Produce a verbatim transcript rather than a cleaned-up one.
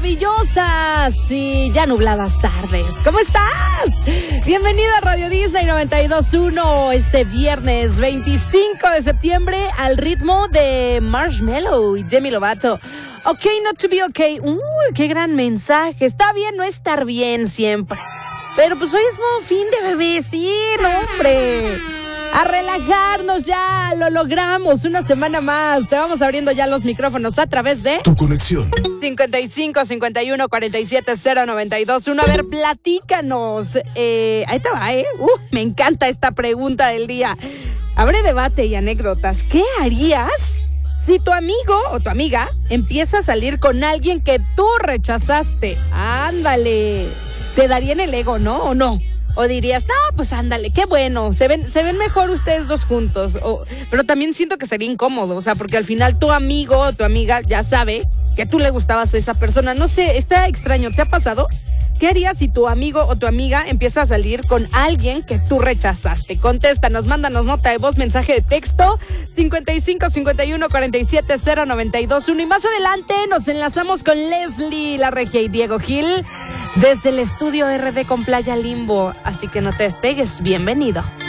maravillosas y ya nubladas tardes. ¿Cómo estás? Bienvenido a Radio Disney noventa y dos punto uno este viernes veinticinco de septiembre al ritmo de Marshmello y Demi Lovato. Ok, not to be okay. Uy, qué gran mensaje. Está bien no estar bien siempre. Pero pues hoy es nuevo fin de bebé, sí, no, hombre. A relajarnos ya, lo logramos, una semana más. Te vamos abriendo ya los micrófonos a través de Tu conexión cincuenta y cinco, cincuenta y uno, cuarenta y siete, cero, noventa y dos uno. A ver, platícanos. Eh, ahí te va, ¿eh? Uh, me encanta esta pregunta del día. Abre debate y anécdotas. ¿Qué harías si tu amigo o tu amiga empieza a salir con alguien que tú rechazaste? Ándale. Te darían el ego, ¿no? ¿O no? O dirías, no, pues ándale, qué bueno, se ven, se ven mejor ustedes dos juntos. O, pero también siento que sería incómodo, o sea, porque al final tu amigo o tu amiga ya sabe que tú le gustabas a esa persona. No sé, está extraño, ¿te ha pasado? ¿Qué harías si tu amigo o tu amiga empieza a salir con alguien que tú rechazaste? Contéstanos, mándanos nota de voz, mensaje de texto, cincuenta y cinco, cincuenta y uno, cuarenta y siete, cero, noventa y dos uno. Y más adelante nos enlazamos con Leslie La Regia y Diego Gil desde el estudio R D con Playa Limbo. Así que no te despegues, bienvenido.